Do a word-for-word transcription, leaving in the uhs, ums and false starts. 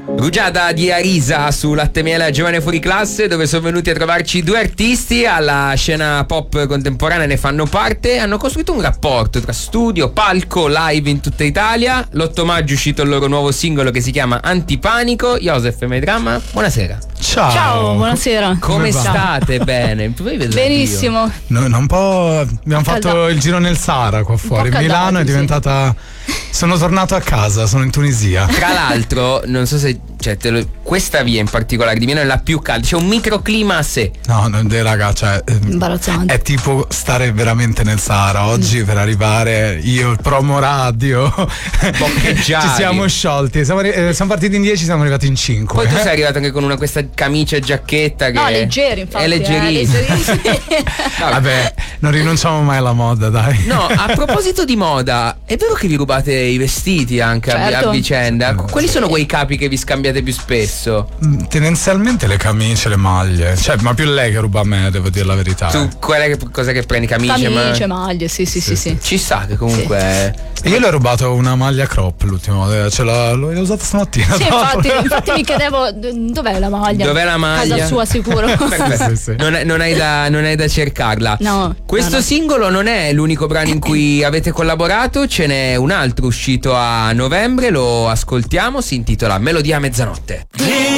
Rugiada di Arisa su Latte Miele Giovane Fuori Classe, dove sono venuti a trovarci due artisti alla scena pop contemporanea, ne fanno parte. Hanno costruito un rapporto tra studio, palco, live in tutta Italia. L'otto maggio è uscito il loro nuovo singolo che si chiama Antipanico. Joseph Medrama, buonasera. Ciao. Ciao, buonasera. Come, Come state? Bene? Benissimo. Noi un po' abbiamo fatto Calda. il giro nel Sahara qua fuori. caldato, Milano è sì. diventata. Sono tornato a casa, sono in Tunisia. Tra l'altro, non so se cioè, te lo- questa via in particolare di Milano è la più calda. C'è un microclima a sé. No, no, dai, raga, cioè. ehm, Imbarazzante. È tipo stare veramente nel Sahara. Oggi per arrivare io, il promo radio. Boccheggiari. Ci siamo sciolti. Siamo, arri- eh, siamo partiti in dieci, siamo arrivati in cinque. Poi tu sei arrivato anche con una questa camicia e giacchetta che No, leggeri, infatti. è leggerissima. eh, leggerissimi. Vabbè, non rinunciamo mai alla moda, dai. No, a proposito di moda, è vero che vi rubate i vestiti anche a- Certo. a, vicenda? Quali sono quei capi che vi scambiate più spesso? Mm, Tendenzialmente le camicie, le maglie. Cioè, ma più lei che ruba a me, devo dire la verità. Tu qual è che, cosa che prendi? Camicie? Camicie, ma... maglie, sì, sì, sì, sì. Ci sta che comunque E io le ho rubato una maglia crop l'ultima volta, ce l'ho, l'ho usata stamattina. Sì, tra infatti, l'altro. infatti mi chiedevo d- dov'è la maglia. Dov'è la maglia? Casa sua sicuro. Perfetto. Sì, sì. Non, non hai da, non hai da cercarla. No. Questo no, no. singolo non è l'unico brano in cui avete collaborato, ce n'è un altro uscito a novembre, lo ascoltiamo, si intitola Melodia a mezzanotte.